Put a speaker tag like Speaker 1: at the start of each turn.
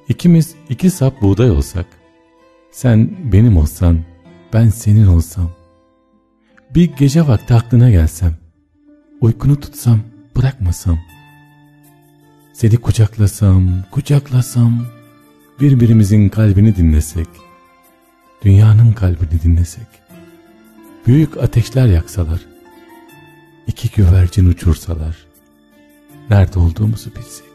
Speaker 1: İkimiz iki sap buğday olsak, sen benim olsan, ben senin olsam, bir gece vakti aklına gelsem, uykunu tutsam, bırakmasam, seni kucaklasam, birbirimizin kalbini dinlesek, dünyanın kalbini dinlesek, büyük ateşler yaksalar, iki güvercin uçursalar, nerede olduğumuzu bilsek.